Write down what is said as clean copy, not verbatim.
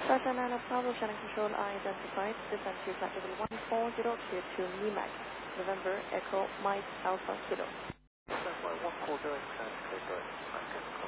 Russia 9 Bravo channel control are identified. Descend to flight level 140 to NEMAX. November Echo Mike Alpha Kilo. That's why 140 and